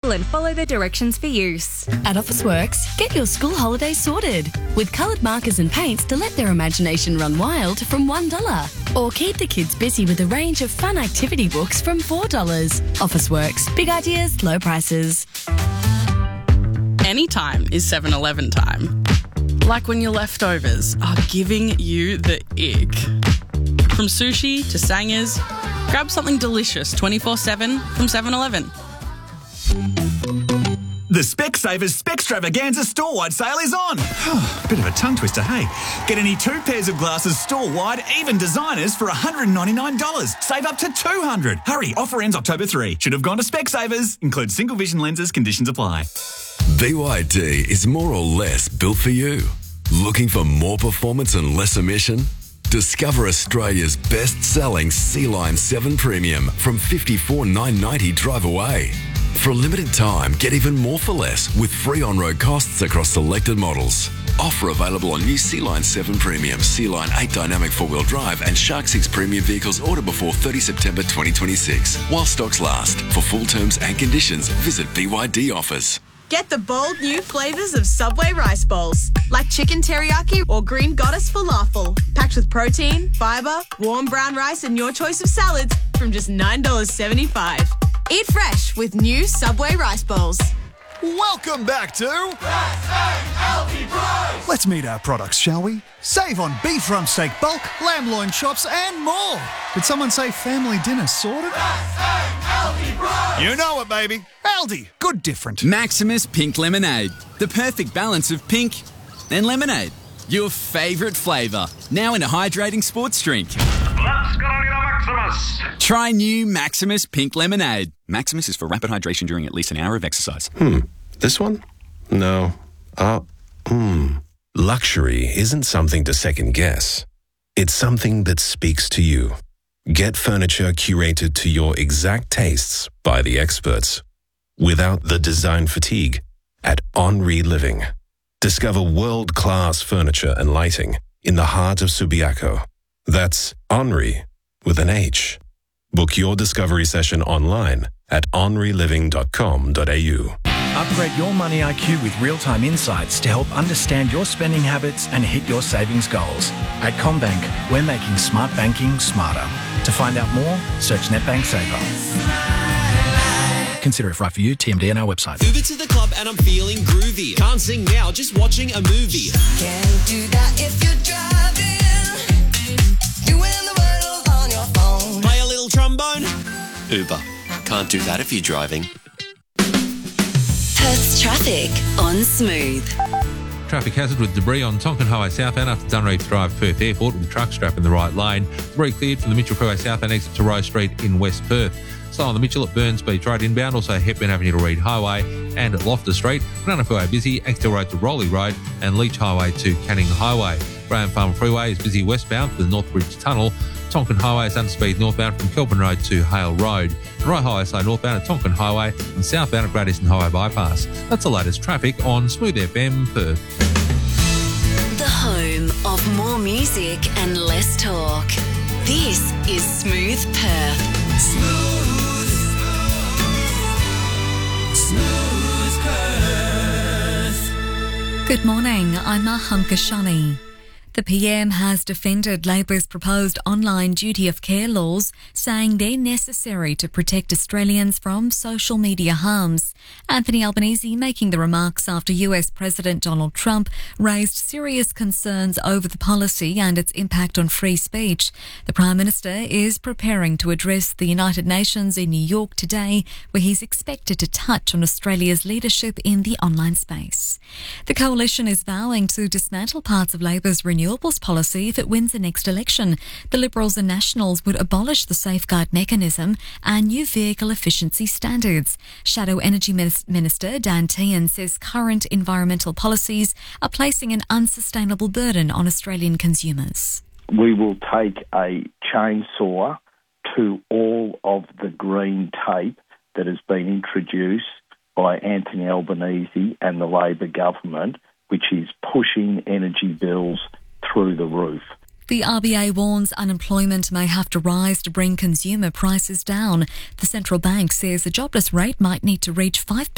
recycle and follow the directions for use. At Officeworks, get your school holidays sorted with coloured markers and paints to let their imagination run wild from $1. Or keep the kids busy with a range of fun activity books from $4. Officeworks. Big ideas, low prices. Anytime is 7-Eleven time. Like when your leftovers are giving you the ick. From sushi to sangers, grab something delicious 24/7 from 7-Eleven. The Specsavers Specstravaganza store-wide sale is on. Bit of a tongue twister, hey? Get any 2 pairs of glasses store-wide, even designers, for $199. Save up to $200. Hurry, offer ends October 3. Should have gone to Specsavers. Includes single vision lenses, conditions apply. BYD is more or less built for you. Looking for more performance and less emission? Discover Australia's best-selling Sea-Line 7 Premium from $54,990 drive away. For a limited time, get even more for less with free on-road costs across selected models. Offer available on new Sea-Line 7 Premium, Sea-Line 8 Dynamic 4-wheel drive and Shark 6 Premium vehicles order before 30 September 2026. While stocks last. For full terms and conditions, visit BYD Offers. Get the bold new flavours of Subway rice bowls, like chicken teriyaki or green goddess falafel, packed with protein, fibre, warm brown rice and your choice of salads from just $9.75. Eat fresh with new Subway rice bowls. Welcome back to Let's meet our products, shall we? Save on beef rump steak bulk, lamb loin chops and more. Did someone say family dinner sorted? You know it, baby. Aldi, good different. Maximus Pink Lemonade. The perfect balance of pink and lemonade. Your favourite flavour. Now in a hydrating sports drink. Let's get on to Maximus. Try new Maximus Pink Lemonade. Maximus is for rapid hydration during at least an hour of exercise. This one? No. Luxury isn't something to second guess. It's something that speaks to you. Get furniture curated to your exact tastes by the experts, without the design fatigue, at Henri Living. Discover world-class furniture and lighting in the heart of Subiaco. That's Henri with an H. Book your discovery session online at henriliving.com.au. Upgrade your money IQ with real-time insights to help understand your spending habits and hit your savings goals. At CommBank, we're making smart banking smarter. To find out more, search NetBank Saver. Consider if right for you. TMD on our website. Uber to the club and I'm feeling groovy. Can't sing now, just watching a movie. Can't do that if you're driving. Doing the riddle on your phone. Play a little trombone. Uber. Can't do that if you're driving. Perth's traffic on Smooth. Traffic hazard with debris on Tonkin Highway southbound after Dunreef Drive, Perth Airport, with truck strap in the right lane. Debris cleared from the Mitchell Freeway southbound exit to Rose Street in West Perth. Slow on the Mitchell at Burns Beach Road inbound, also Hepburn Avenue to Reed Highway and at Loftus Street. Banana Freeway busy, Axtell Road to Rowley Road and Leach Highway to Canning Highway. Graham Farm Freeway is busy westbound for the Northbridge Tunnel. Tonkin Highway is underspeed northbound from Kelburn Road to Hale Road. And Rye Highway slow northbound at Tonkin Highway and southbound at Great Eastern Highway Bypass. That's the latest traffic on Smooth FM Perth. The home of more music and less talk. This is Smooth Perth. Smooth Perth. Good morning, I'm Maham Kashani. The PM has defended Labor's proposed online duty of care laws, saying they're necessary to protect Australians from social media harms. Anthony Albanese making the remarks after US President Donald Trump raised serious concerns over the policy and its impact on free speech. The Prime Minister is preparing to address the United Nations in New York today, where he's expected to touch on Australia's leadership in the online space. The Coalition is vowing to dismantle parts of Labor's renewables policy if it wins the next election. The Liberals and Nationals would abolish the safeguard mechanism and new vehicle efficiency standards. Shadow Energy Minister Dan Tehan says current environmental policies are placing an unsustainable burden on Australian consumers. We will take a chainsaw to all of the green tape that has been introduced by Anthony Albanese and the Labor government, which is pushing energy bills through the roof. The RBA warns unemployment may have to rise to bring consumer prices down. The central bank says the jobless rate might need to reach 5%